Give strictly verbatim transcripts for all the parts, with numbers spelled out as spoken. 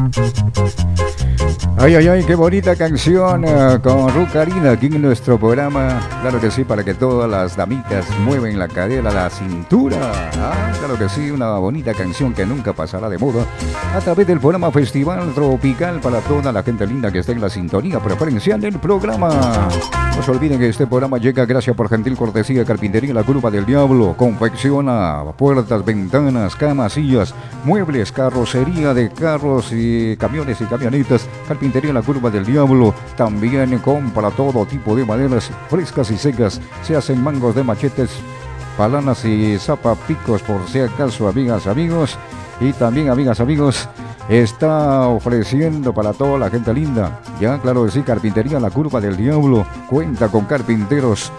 Ay, ay, ay, qué bonita canción uh, con Rucarina aquí en nuestro programa. Claro que sí, para que todas las damitas mueven la cadera, la cintura. Ah, claro que sí, una bonita canción que nunca pasará de moda. A través del programa Festival Tropical para toda la gente linda que está en la sintonía preferencial del programa. No se olviden que este programa llega gracias por gentil cortesía de Carpintería La Curva del Diablo. Confecciona puertas, ventanas, camas, sillas, muebles, carrocería de carros y camiones y camionetas. Carpintería La Curva del Diablo. También compra todo tipo de maderas frescas y secas. Se hacen mangos de machetes, palanas y zapapicos, por si acaso, amigas, amigos. Y también, amigas, amigos, está ofreciendo para toda la gente linda. Ya, claro que sí, Carpintería La Curva del Diablo cuenta con carpinteros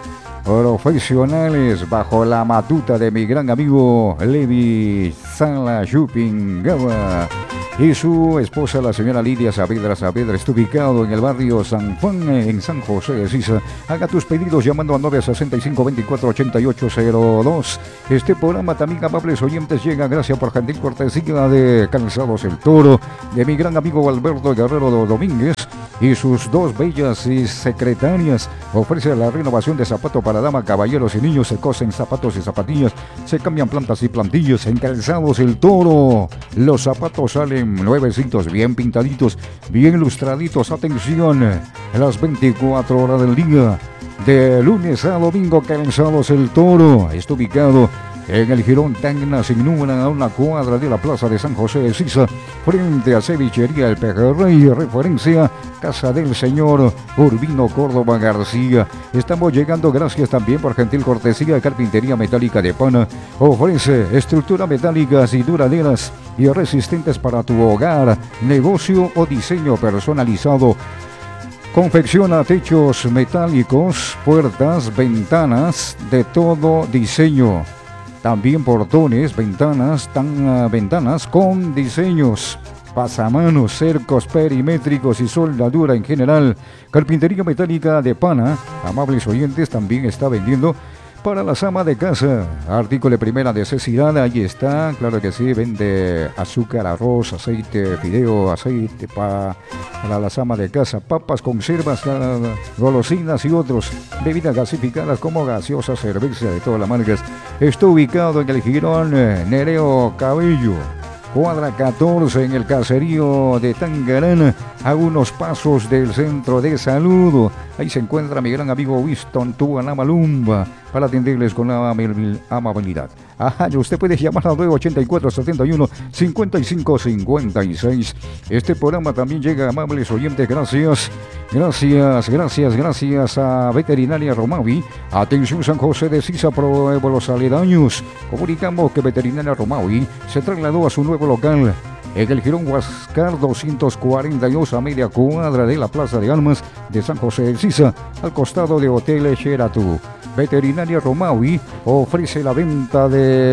profesionales bajo la batuta de mi gran amigo Levi Sala Yupingaba y su esposa, la señora Lidia Saavedra Saavedra. Está ubicado en el barrio San Juan, en San José de Sisa. Haga tus pedidos llamando al nueve seis cinco, veinticuatro ochenta y ocho cero dos. Este programa también, amables oyentes, llega gracias por gentil cortesía de Calzados El Toro, de mi gran amigo Alberto Guerrero Domínguez y sus dos bellas y secretarias. Ofrece la renovación de zapatos para dama, caballeros y niños. Se cosen zapatos y zapatillas, se cambian plantas y plantillas en Calzados El Toro. Los zapatos salen nuevecitos, bien pintaditos, bien lustraditos. Atención, las veinticuatro horas del día, de lunes a domingo. Calzados El Toro está ubicado en el Jirón Tacna, sin número, a una cuadra de la plaza de San José de Sisa, frente a Cevichería El Pejerrey, referencia casa del señor Urbino Córdoba García. Estamos llegando gracias también por gentil cortesía de Carpintería Metálica de Pana. Ofrece estructuras metálicas y duraderas y resistentes para tu hogar, negocio o diseño personalizado. Confecciona techos metálicos, puertas, ventanas de todo diseño. También portones, ventanas, tan, uh, ventanas con diseños, pasamanos, cercos perimétricos y soldadura en general. Carpintería Metálica de Pana, amables oyentes, también está vendiendo para las amas de casa. Artículo de primera necesidad, ahí está, claro que sí, vende azúcar, arroz, aceite, fideo, aceite pa, para las amas de casa, papas, conservas, golosinas y otros, bebidas gasificadas como gaseosas, cerveza de todas las marcas. Está ubicado en el Jirón Nereo Cabello, cuadra catorce, en el caserío de Tangarana, a unos pasos del centro de salud. Ahí se encuentra mi gran amigo Winston Tuanamalumba para atenderles con la amabilidad. Ajá, usted puede llamar al nueve ochenta y cuatro, setenta y uno, cincuenta y cinco cincuenta y seis. Este programa también llega, amables oyentes, gracias, gracias, gracias, gracias a Veterinaria Romawi. Atención, San José de Sisa, pueblos aledaños. Comunicamos que Veterinaria Romawi se trasladó a su nuevo local en el Jirón Huáscar doscientos cuarenta y dos, a media cuadra de la Plaza de Armas de San José de Sisa, al costado de Hotel Xeratú. Veterinaria Romawi ofrece la venta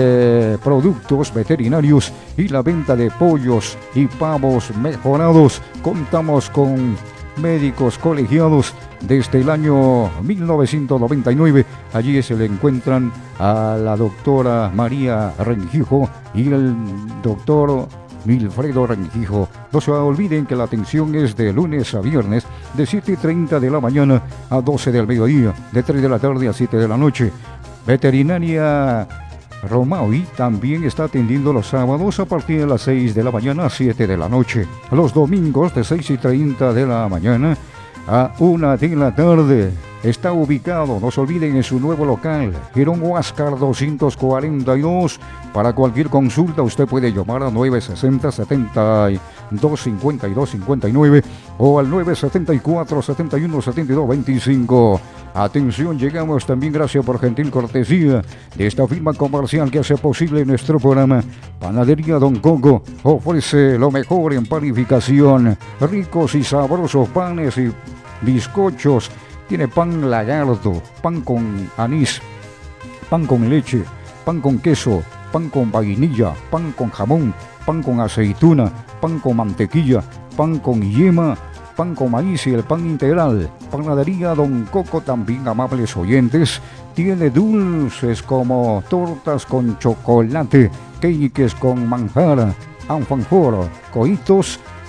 de productos veterinarios y la venta de pollos y pavos mejorados. Contamos con médicos colegiados desde el año mil novecientos noventa y nueve. Allí se le encuentran a la doctora María Rengijo y el doctor Milfredo Rengijo. No se olviden que la atención es de lunes a viernes, de siete y treinta de la mañana a doce del mediodía, de tres de la tarde a siete de la noche. Veterinaria Romawi también está atendiendo los sábados a partir de las seis de la mañana a siete de la noche. Los domingos de seis y treinta de la mañana a una de la tarde. Está ubicado, no se olviden, en su nuevo local, Jirón Huáscar doscientos cuarenta y dos. Para cualquier consulta usted puede llamar a nueve sesenta, setenta y dos, cincuenta y dos, cincuenta y nueve o al nueve setenta y cuatro, setenta y uno, setenta y dos, veinticinco. Atención, llegamos también gracias por gentil cortesía de esta firma comercial que hace posible nuestro programa. Panadería Don Coco ofrece lo mejor en panificación, ricos y sabrosos panes y bizcochos. Tiene pan lagarto, pan con anís, pan con leche, pan con queso, pan con vainilla, pan con jamón, pan con aceituna, pan con mantequilla, pan con yema, pan con maíz y el pan integral. Panadería Don Coco también, amables oyentes, tiene dulces como tortas con chocolate, cakes con manjar, alfajor, cohitos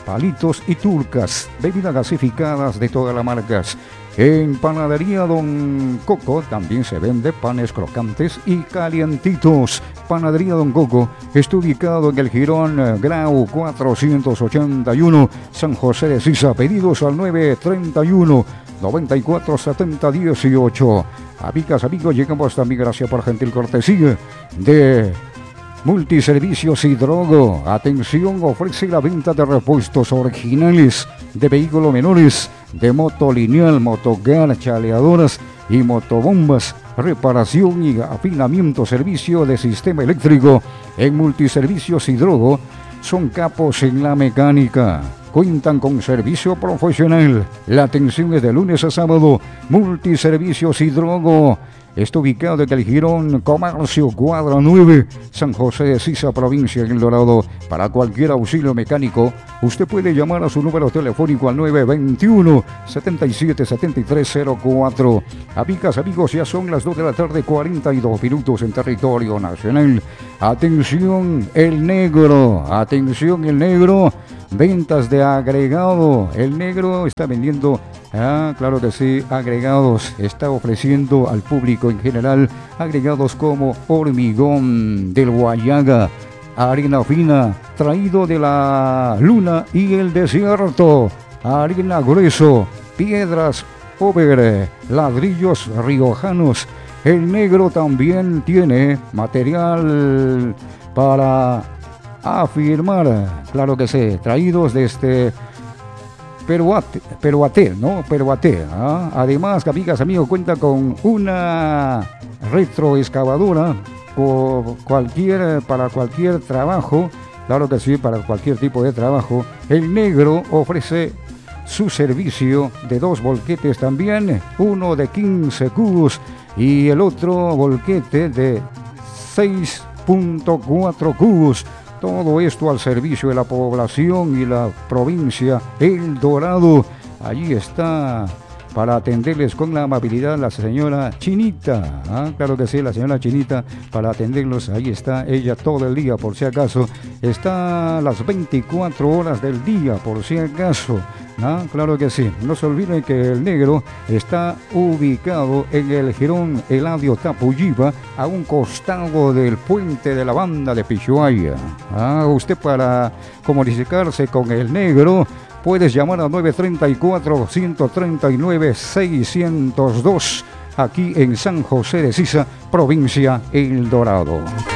palitos y turcas, bebidas gasificadas de todas las marcas. En Panadería Don Coco también se vende panes crocantes y calientitos. Panadería Don Coco está ubicado en el Jirón Grau cuatrocientos ochenta y uno, San José de Sisa. Pedidos al nueve treinta y uno, noventa y cuatro, setenta, dieciocho. Amigas, amigos, llegamos también gracias por gentil cortesía de Multiservicios Hidrogo. Atención, ofrece la venta de repuestos originales de vehículos menores, de moto lineal, motocar, chaleadoras y motobombas, reparación y afinamiento, servicio de sistema eléctrico. En Multiservicios Hidrogo son capos en la mecánica. Cuentan con servicio profesional. La atención es de lunes a sábado. Multiservicios Hidrogo está ubicado en el Jirón Comercio, cuadra nueve, San José de Sisa, provincia de El Dorado. Para cualquier auxilio mecánico, usted puede llamar a su número telefónico al nueve veintiuno, setenta y siete, setenta y tres cero cuatro. Amigas, amigos, ya son las dos de la tarde, cuarenta y dos minutos en territorio nacional. Atención, el negro. Atención, el negro. Ventas de agregado. El negro está vendiendo, ah, claro que sí, agregados. Está ofreciendo al público en general agregados como hormigón del Guayaga, arena fina, traído de la luna y el desierto, arena grueso, piedras over, ladrillos riojanos. El negro también tiene material para afirmar, claro que sí, traídos desde Peruate, Peruate, ¿no? Peruate, ¿ah? Además, amigas, amigos, cuenta con una retroexcavadora o cualquier, para cualquier trabajo, claro que sí, para cualquier tipo de trabajo. El negro ofrece su servicio de dos volquetes también, uno de quince cubos y el otro volquete de seis punto cuatro cubos. Todo esto al servicio de la población y la provincia El Dorado. Allí está para atenderles con la amabilidad la señora Chinita. ¿Ah? Claro que sí, la señora Chinita para atenderlos. Ahí está ella todo el día, por si acaso. Está las veinticuatro horas del día, por si acaso. ¿Ah? Claro que sí. No se olviden que el negro está ubicado en el Jirón Eladio Tapulliva, a un costado del puente de la banda de Pichuaya. ¿Ah? Usted, para comunicarse con el negro, puedes llamar a nueve treinta y cuatro, ciento treinta y nueve, seiscientos dos, aquí en San José de Sisa, provincia El Dorado.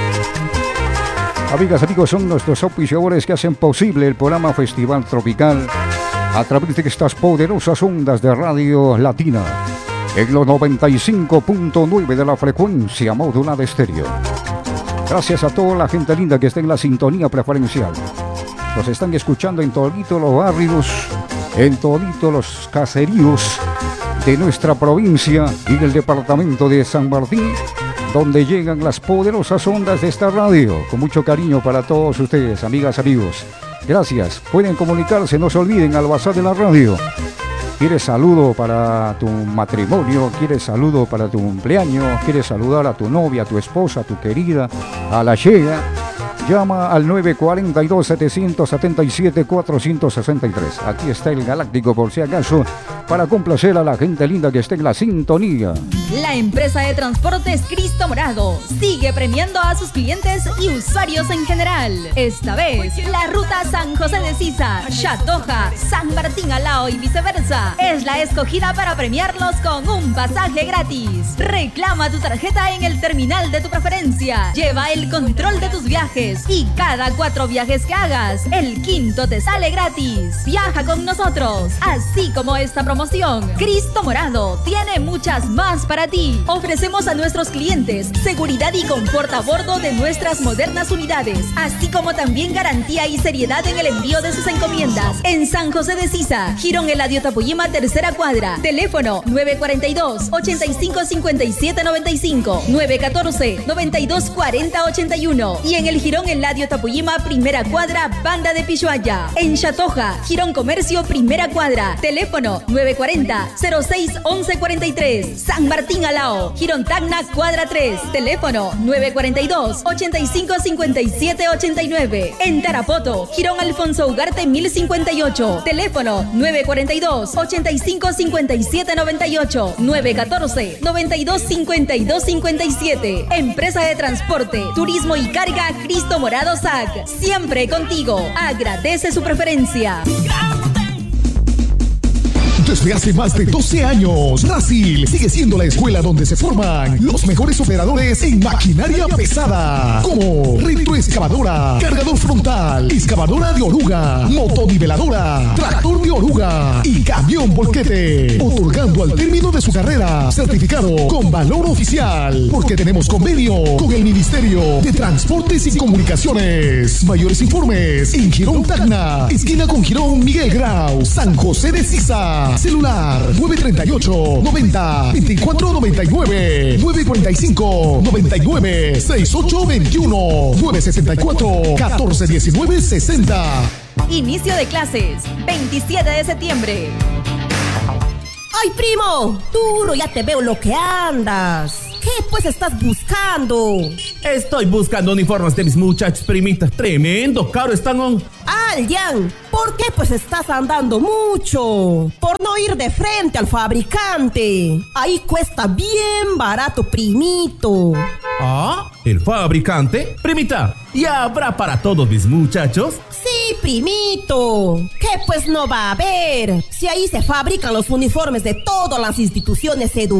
Amigas, amigos, son nuestros auspiciadores que hacen posible el programa Festival Tropical a través de estas poderosas ondas de Radio Latina en los noventa y cinco punto nueve de la frecuencia modulada estéreo. Gracias a toda la gente linda que está en la sintonía preferencial. Nos están escuchando en toditos los barrios, en toditos los caseríos de nuestra provincia y del departamento de San Martín, donde llegan las poderosas ondas de esta radio. Con mucho cariño para todos ustedes, amigas, amigos. Gracias. Pueden comunicarse, no se olviden, al WhatsApp de la radio. ¿Quieres saludo para tu matrimonio? ¿Quieres saludo para tu cumpleaños? ¿Quieres saludar a tu novia, a tu esposa, a tu querida, a la Shea? Llama al nueve cuatro dos, siete siete siete, cuatro seis tres. Aquí está el Galáctico, por si acaso, para complacer a la gente linda que esté en la sintonía. La empresa de transportes Cristo Morado sigue premiando a sus clientes y usuarios en general. Esta vez, la ruta San José de Sisa, Chatoja, San Martín Alao y viceversa es la escogida para premiarlos con un pasaje gratis. Reclama tu tarjeta en el terminal de tu preferencia. Lleva el control de tus viajes y cada cuatro viajes que hagas, el quinto te sale gratis. Viaja con nosotros. Así como esta promoción, Cristo Morado tiene muchas más para ti. Ofrecemos a nuestros clientes seguridad y confort a bordo de nuestras modernas unidades, así como también garantía y seriedad en el envío de sus encomiendas. En San José de Sisa, Jirón Eladio Tapulliva, tercera cuadra. Teléfono nueve cuatro dos, ocho cinco cinco siete nueve cinco, nueve uno cuatro, nueve dos cuatro cero, ocho uno. Y en el Jirón Girón Eladio Tapuyima, primera cuadra, Banda de Pishuaya. En Chatoja, Girón Comercio, primera cuadra. Teléfono nueve cuatro cero, cero seis, once cuarenta y tres. San Martín Alao, Girón Tacna, cuadra tres. Teléfono nueve cuatro dos, ochenta y cinco, cincuenta y siete, ochenta y nueve. En Tarapoto, Girón Alfonso Ugarte, mil cincuenta y ocho. Teléfono nueve cuatro dos, ochenta y cinco, cincuenta y siete, noventa y ocho. nueve uno cuatro, noventa y dos, cincuenta y dos, cincuenta y siete. Empresa de Transporte, Turismo y Carga Cristo Morado S A C. Siempre contigo. Agradece su preferencia. Desde hace más de doce años, Brasil sigue siendo la escuela donde se forman los mejores operadores en maquinaria pesada, como retroexcavadora, cargador frontal, excavadora de oruga, motoniveladora, tractor de oruga y camión volquete, otorgando al término de su carrera certificado con valor oficial, porque tenemos convenio con el Ministerio de Transportes y Comunicaciones. Mayores informes en Girón Tacna, esquina con Girón Miguel Grau, San José de Sisa. Celular nueve treinta y ocho, noventa, veinticuatro noventa y nueve, nueve cuarenta y cinco, noventa y nueve, sesenta y ocho veintiuno, nueve sesenta y cuatro, catorce diecinueve sesenta. Inicio de clases, veintisiete de septiembre. ¡Ay, primo! Duro, ya te veo lo que andas. ¿Qué pues estás buscando? Estoy buscando uniformes de mis muchachos, primita. Tremendo caro están. On. Aljan, ¿por qué pues estás andando mucho? Por no ir de frente al fabricante. Ahí cuesta bien barato, primito. ¿Ah? ¿El fabricante? Primita, ¿ya habrá para todos mis muchachos? Sí, primito. ¿Qué pues no va a haber? Si ahí se fabrican los uniformes de todas las instituciones educativas.